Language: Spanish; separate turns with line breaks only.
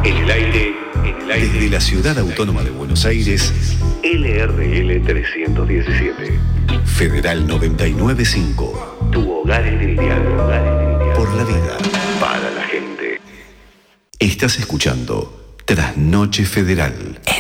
Desde la Ciudad Autónoma de Buenos Aires,
LRL 317.
Federal 995.
Tu hogar en el diálogo.
Por la vida.
Para la gente.
Estás escuchando Trasnoche Federal.